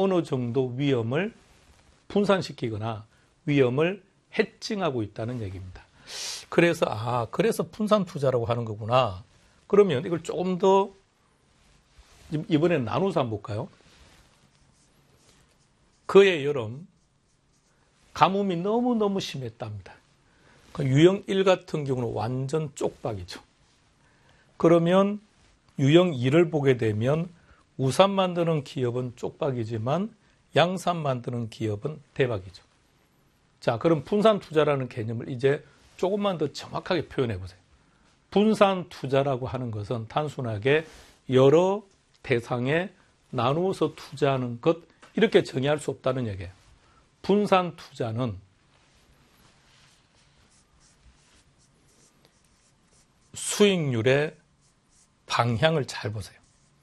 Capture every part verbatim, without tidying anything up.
어느 정도 위험을 분산시키거나 위험을 해칭하고 있다는 얘기입니다. 그래서 아 그래서 분산 투자라고 하는 거구나. 그러면 이걸 조금 더 이번에는 나눠서 한번 볼까요? 그해 여름 가뭄이 너무너무 심했답니다. 유형 일 같은 경우는 완전 쪽박이죠. 그러면 유형 이를 보게 되면 우산 만드는 기업은 쪽박이지만 양산 만드는 기업은 대박이죠. 자, 그럼 분산 투자라는 개념을 이제 조금만 더 정확하게 표현해 보세요. 분산 투자라고 하는 것은 단순하게 여러 대상에 나누어서 투자하는 것 이렇게 정의할 수 없다는 얘기예요. 분산 투자는 수익률의 방향을 잘 보세요.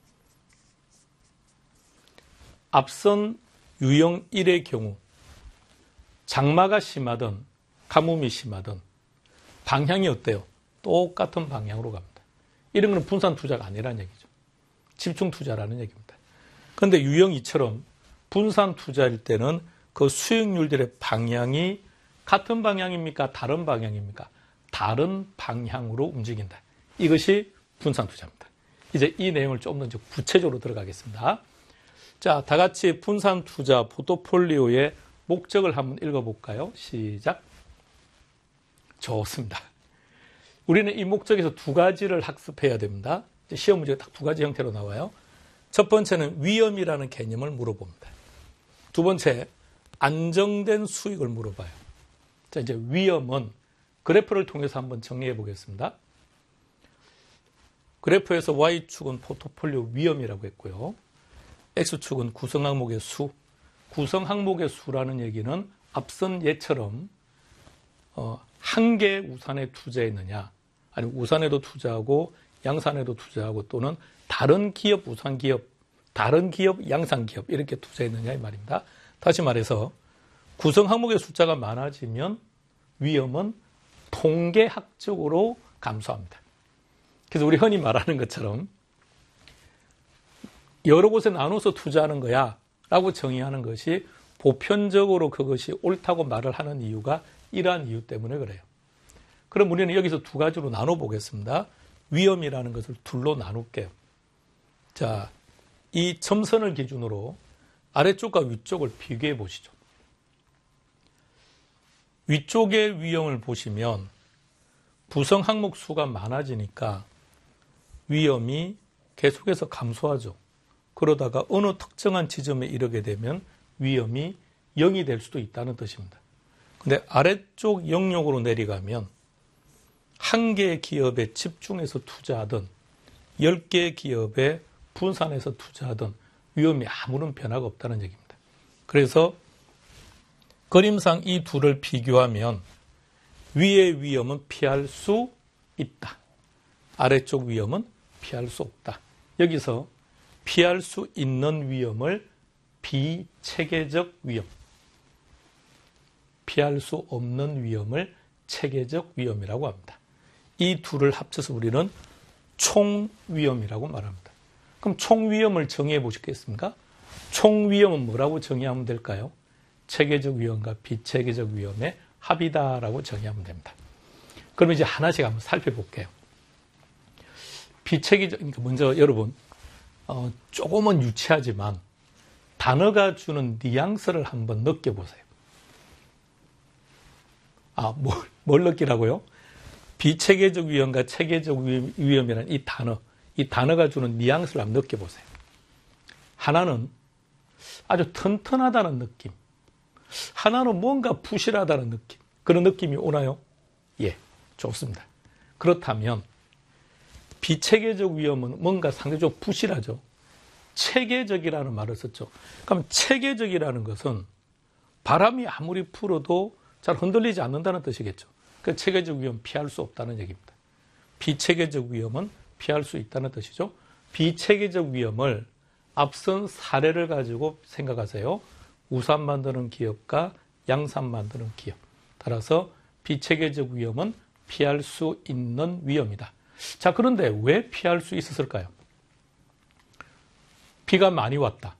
앞선 유형 일의 경우 장마가 심하든 가뭄이 심하든 방향이 어때요? 똑같은 방향으로 갑니다. 이런 건 분산 투자가 아니라는 얘기죠. 집중 투자라는 얘기입니다. 그런데 유형 이처럼 분산 투자일 때는 그 수익률들의 방향이 같은 방향입니까? 다른 방향입니까? 다른 방향으로 움직인다. 이것이 분산 투자입니다. 이제 이 내용을 좀 더 구체적으로 들어가겠습니다. 자, 다 같이 분산 투자 포트폴리오의 목적을 한번 읽어볼까요? 시작. 좋습니다. 우리는 이 목적에서 두 가지를 학습해야 됩니다. 시험 문제가 딱 두 가지 형태로 나와요. 첫 번째는 위험이라는 개념을 물어봅니다. 두 번째, 안정된 수익을 물어봐요. 자, 이제 위험은 그래프를 통해서 한번 정리해 보겠습니다. 그래프에서 Y축은 포트폴리오 위험이라고 했고요. X축은 구성 항목의 수. 구성 항목의 수라는 얘기는 앞선 예처럼 어, 한 개의 우산에 투자했느냐, 아니면 우산에도 투자하고 양산에도 투자하고 또는 다른 기업, 우산 기업, 다른 기업, 양산 기업 이렇게 투자했느냐 이 말입니다. 다시 말해서 구성 항목의 숫자가 많아지면 위험은 통계학적으로 감소합니다. 그래서 우리 흔히 말하는 것처럼 여러 곳에 나눠서 투자하는 거야 라고 정의하는 것이 보편적으로 그것이 옳다고 말을 하는 이유가 이러한 이유 때문에 그래요. 그럼 우리는 여기서 두 가지로 나눠보겠습니다. 위험이라는 것을 둘로 나눌게요. 자, 이 점선을 기준으로 아래쪽과 위쪽을 비교해 보시죠. 위쪽의 위험을 보시면 구성 항목 수가 많아지니까 위험이 계속해서 감소하죠. 그러다가 어느 특정한 지점에 이르게 되면 위험이 영이 될 수도 있다는 뜻입니다. 근데 아래쪽 영역으로 내려가면 한 개의 기업에 집중해서 투자하든 열 개의 기업에 분산해서 투자하든 위험이 아무런 변화가 없다는 얘기입니다. 그래서 그림상 이 둘을 비교하면 위의 위험은 피할 수 있다. 아래쪽 위험은 피할 수 없다. 여기서 피할 수 있는 위험을 비체계적 위험, 피할 수 없는 위험을 체계적 위험이라고 합니다. 이 둘을 합쳐서 우리는 총위험이라고 말합니다. 그럼 총위험을 정의해 보시겠습니까? 총위험은 뭐라고 정의하면 될까요? 체계적 위험과 비체계적 위험의 합이다라고 정의하면 됩니다. 그럼 이제 하나씩 한번 살펴볼게요. 비체계적, 그러니까 먼저 여러분, 어, 조금은 유치하지만 단어가 주는 뉘앙스를 한번 느껴보세요. 아, 뭘, 뭘 느끼라고요? 비체계적 위험과 체계적 위험이라는 이 단어, 이 단어가 주는 뉘앙스를 한번 느껴보세요. 하나는 아주 튼튼하다는 느낌, 하나는 뭔가 부실하다는 느낌, 그런 느낌이 오나요? 예, 좋습니다. 그렇다면 비체계적 위험은 뭔가 상대적으로 부실하죠. 체계적이라는 말을 썼죠. 그럼 체계적이라는 것은 바람이 아무리 불어도 잘 흔들리지 않는다는 뜻이겠죠. 그 체계적 위험 피할 수 없다는 얘기입니다. 비체계적 위험은 피할 수 있다는 뜻이죠. 비체계적 위험을 앞선 사례를 가지고 생각하세요. 우산 만드는 기업과 양산 만드는 기업. 따라서 비체계적 위험은 피할 수 있는 위험이다. 자, 그런데 왜 피할 수 있었을까요? 비가 많이 왔다.